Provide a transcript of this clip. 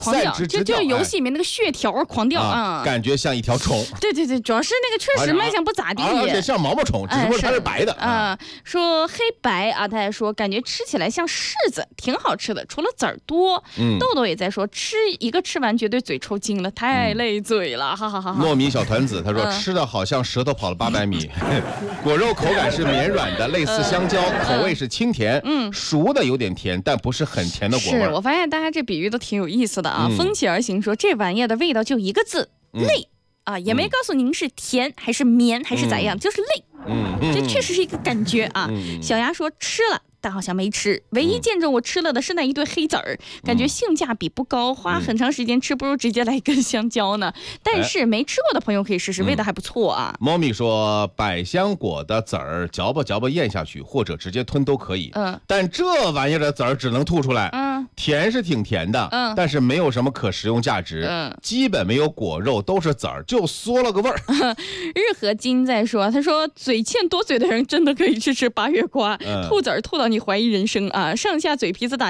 狂掉，就是游戏里面那个血条狂掉啊， 感觉像一条虫。 对，主要是那个确实卖相不咋地， 而且像毛毛虫，只不过它是白的说黑白啊，他还说感觉吃起来像柿子，挺好吃的，除了籽儿多。豆豆也在说吃完绝对嘴抽筋了，太累嘴了，哈哈哈。 糯米小团子他说吃的好像舌头跑了800米，果肉口感是绵软的，类似香蕉，口味是清甜，熟的有点甜，但不是很甜的果味。 是我发现大家这比喻都挺有意思的啊。风起而行说这玩意儿的味道就一个字，累啊，也没告诉您是甜还是绵还是咋样，就是累。这确实是一个感觉啊。小牙说吃了但好像没吃，唯一见证我吃了的是那一堆黑籽儿，感觉性价比不高，花很长时间吃不如直接来一根香蕉呢。但是没吃过的朋友可以试试，味道还不错啊。 猫咪说百香果的籽儿嚼吧咽下去，或者直接吞都可以。但这玩意儿的籽儿只能吐出来。甜是挺甜的，但是没有什么可食用价值。基本没有果肉，都是籽儿，就缩了个味儿。 日和金在说，他说嘴欠多嘴的人真的可以去吃8月瓜，吐籽儿吐到你怀疑人生啊，上下嘴皮子打